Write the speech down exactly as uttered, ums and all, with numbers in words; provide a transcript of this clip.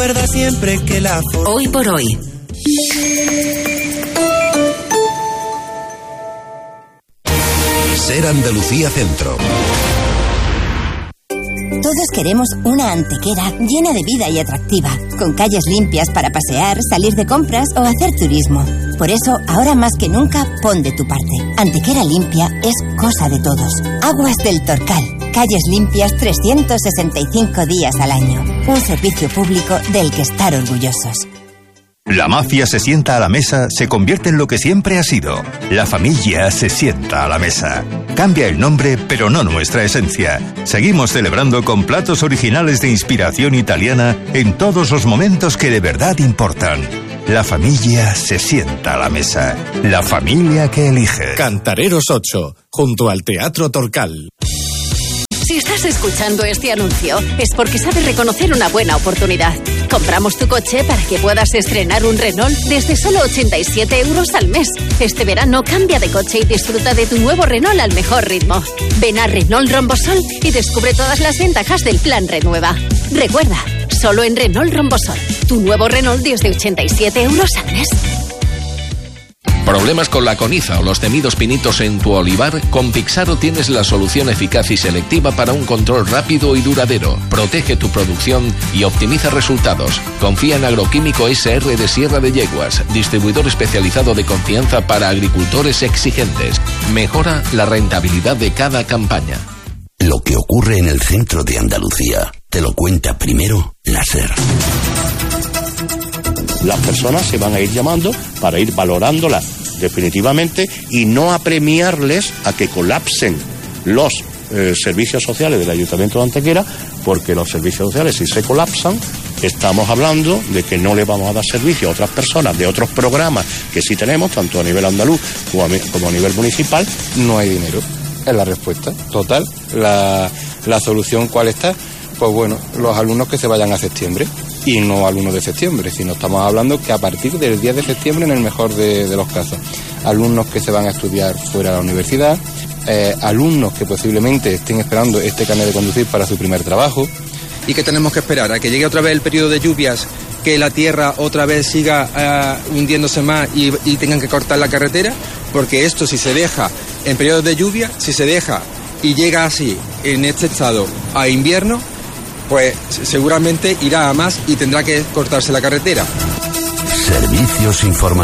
Recuerda siempre que la... Hoy por hoy. Ser Andalucía Centro. Todos queremos una Antequera llena de vida y atractiva, con calles limpias para pasear, salir de compras o hacer turismo. Por eso, ahora más que nunca, pon de tu parte. Antequera limpia es cosa de todos. Aguas del Torcal. Calles limpias trescientos sesenta y cinco días al año. Un servicio público del que estar orgullosos. La mafia se sienta a la mesa, se convierte en lo que siempre ha sido. La familia se sienta a la mesa. Cambia el nombre, pero no nuestra esencia. Seguimos celebrando con platos originales de inspiración italiana en todos los momentos que de verdad importan. La familia se sienta a la mesa. La familia que elige. Cantareros ocho, junto al Teatro Torcal. Si estás escuchando este anuncio, es porque sabes reconocer una buena oportunidad. Compramos tu coche para que puedas estrenar un Renault desde solo ochenta y siete euros al mes. Este verano cambia de coche y disfruta de tu nuevo Renault al mejor ritmo. Ven a Renault Rombosol y descubre todas las ventajas del plan Renueva. Recuerda, solo en Renault Rombosol. Tu nuevo Renault desde ochenta y siete euros al mes. ¿Problemas con la coniza o los temidos pinitos en tu olivar? Con Pixaro tienes la solución eficaz y selectiva para un control rápido y duradero. Protege tu producción y optimiza resultados. Confía en Agroquímico S R de Sierra de Yeguas, distribuidor especializado de confianza para agricultores exigentes. Mejora la rentabilidad de cada campaña. Lo que ocurre en el centro de Andalucía te lo cuenta primero la SER. Las personas se van a ir llamando para ir valorándolas definitivamente y no apremiarles a que colapsen los eh, servicios sociales del Ayuntamiento de Antequera, porque los servicios sociales, si se colapsan, estamos hablando de que no le vamos a dar servicio a otras personas de otros programas que sí tenemos, tanto a nivel andaluz como a, como a nivel municipal. No hay dinero, es la respuesta total. La, la solución, ¿cuál está? Pues bueno, los alumnos que se vayan a septiembre. Y no alumnos de septiembre, sino estamos hablando que a partir del diez de septiembre, en el mejor de, de los casos, alumnos que se van a estudiar fuera de la universidad, eh, alumnos que posiblemente estén esperando este carnet de conducir para su primer trabajo. ¿Y que tenemos que esperar? ¿A que llegue otra vez el periodo de lluvias, que la tierra otra vez siga uh, hundiéndose más y, y tengan que cortar la carretera? Porque esto, si se deja en periodos de lluvia, si se deja y llega así, en este estado, a invierno, pues seguramente irá a más y tendrá que cortarse la carretera. Servicios informativos.